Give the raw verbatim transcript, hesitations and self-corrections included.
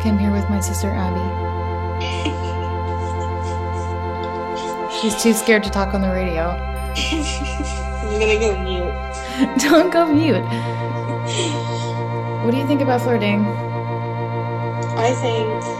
came here with my sister Abby. She's too scared to talk on the radio. I'm gonna go mute. Don't go mute. What do you think about flirting? I think